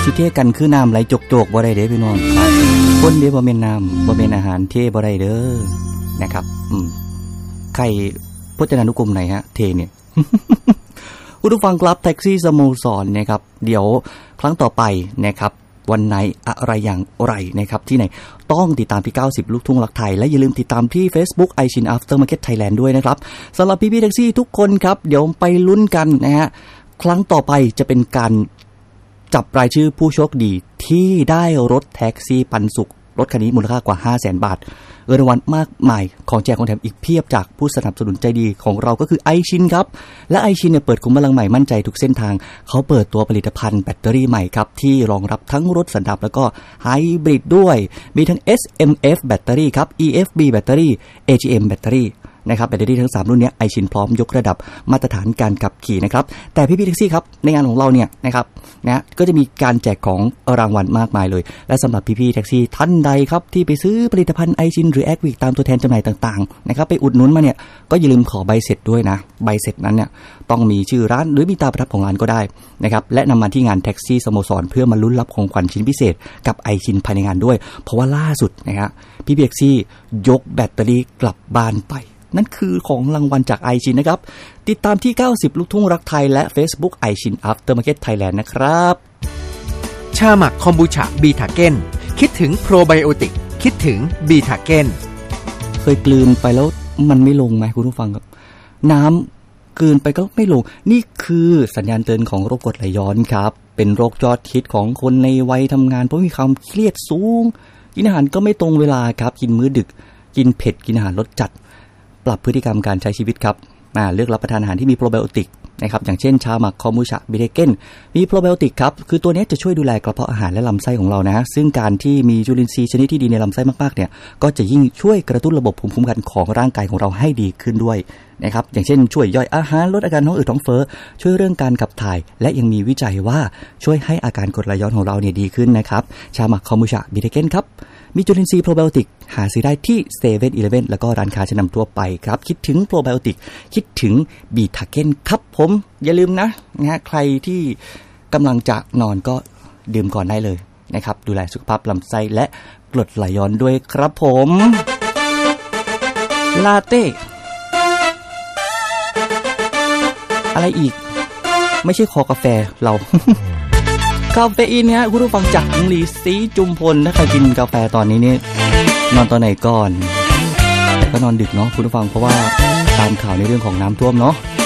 สิเทกันคือน้ำไหลจกๆบ่ได้เด้พี่น้องคนเด้บ่แม่นน้ำบ่แม่นอาหารเทบ่ได้เด้อนะครับใครพจนานุกรมไหนฮะเทเนี่ย คุณผู้ฟังครับแท็กซี่สโมสรนะครับเดี๋ยวครั้งต่อไปนะครับวันไหนอะไรอย่างไรนะครับที่ไหนต้องติดตามที่90ลูกทุ่งรักไทยและอย่าลืมติดตามที่ Facebook iChin Aftermarket Thailand ด้วยนะครับสำหรับพี่ๆแท็กซี่ทุกคนครับเดี๋ยวไปลุ้นกันนะฮะครั้งต่อไปจะเป็นการจับรายชื่อผู้โชคดีที่ได้รถแท็กซี่ปันสุขรถคันนี้มูลค่ากว่า 500,000 บาทเงินรางวัลมากมายของแจกของแถมอีกเพียบจากผู้สนับสนุนใจดีของเราก็คือไอชินครับและไอชินเนี่ยเปิดขุมพลังใหม่มั่นใจทุกเส้นทางเขาเปิดตัวผลิตภัณฑ์แบตเตอรี่ใหม่ครับที่รองรับทั้งรถสันดาปแล้วก็ไฮบริดด้วยมีทั้ง SMF แบตเตอรี่ครับ EFB แบตเตอรี่ AGM แบตเตอรี่นะครับแบตเตอรี่ทั้ง3รุ่นนี้ไอชินพร้อมยกระดับมาตรฐานการขับขี่นะครับแต่พี่ๆแท็กซี่ครับในงานของเราเนี่ยนะครับนะก็จะมีการแจกของรางวัลมากมายเลยและสำหรับพี่ๆแท็กซี่ท่านใดครับที่ไปซื้อผลิตภัณฑ์ไอชินหรือแอควิกตามตัวแทนจำหน่ายต่างๆนะครับไปอุดหนุนมาเนี่ยก็อย่าลืมขอใบเสร็จด้วยนะใบเสร็จนั้นเนี่ยต้องมีชื่อร้านหรือมีตราประทับของร้านก็ได้นะครับและนำมาที่งานแท็กซี่สโมสรเพื่อมาลุ้นรับของขวัญชิ้นพิเศษกับไอชินภายในงานด้วยเพราะว่าล่าสุดนะฮะพี่ๆแท็กซี่ยกแบตเตอรี่กลับบ้านไปนั่นคือของรางวัลจากไอชินนะครับติดตามที่90ลูกทุ่งรักไทยและ Facebook ไอชิน Aftermarket Thailand นะครับชาหมักคอมบูชาบีทาเก้นคิดถึงโปรไบโอติกคิดถึงบีทาเก้นเคยกลืนไปแล้วมันไม่ลงไหมคุณผู้ฟังครับน้ำกลืนไปก็ไม่ลงนี่คือสัญญาณเตือนของโรคกรดไหลย้อนครับเป็นโรคยอดฮิตของคนในวัยทำงานเพราะมีความเครียดสูงกินอาหารก็ไม่ตรงเวลาครับกินมื้อดึกกินเผ็ดกินอาหารรสจัดปรับพฤติกรรมการใช้ชีวิตครับเลือกรับประทานอาหารที่มีโปรไบโอติกนะครับอย่างเช่นชาหมักคอมบูชาบิเทเกนมีโปรไบโอติกครับคือตัวนี้จะช่วยดูแลกระเพาะอาหารและลำไส้ของเรานะซึ่งการที่มีจุลินทรีย์ชนิดที่ดีในลำไส้มากๆเนี่ยก็จะยิ่งช่วยกระตุ้นระบบภูมิคุ้มกันของร่างกายของเราให้ดีขึ้นด้วยนะครับอย่างเช่นช่วยย่อยอาหารลดอาการท้องอืดท้องเฟ้อช่วยเรื่องการขับถ่ายและยังมีวิจัยว่าช่วยให้อาการกรดไหลย้อนของเราเนี่ยดีขึ้นนะครับชาหมักคอมบูชาบิเทเกนครับมีจุลินทรีย์โปรไบโอติกหาซื้อได้ที่เซเว่นอีเลฟเว่นแล้วก็ร้านค้าชั้นนำทั่วไปครับคิดถึงโปรไบโอติกคิดถึงบีทาเก้นครับผมอย่าลืมนะใครที่กำลังจะนอนก็ดื่มก่อนได้เลยนะครับดูแลสุขภาพลำไส้และกรดไหลย้อนด้วยครับผมลาเต้อะไรอีกไม่ใช่คอกาแฟเรา คาเฟอีนเนี่ยคุณผู้ฟังจากหลีสีจุมพลถ้าใครกินกาแฟตอนนี้เนี่ยนอนตอนไหนก่อนแต่ก็นอนดึกเนาะคุณผู้ฟังเพราะว่าตามข่าวในเรื่องของน้ำท่วมเนาะ